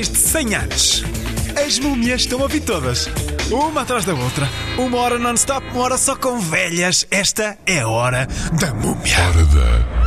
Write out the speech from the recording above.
De 100 anos, as múmias estão a vir todas, uma atrás da outra. Uma hora non-stop, uma hora só com velhas. Esta é a hora da múmia. Hora da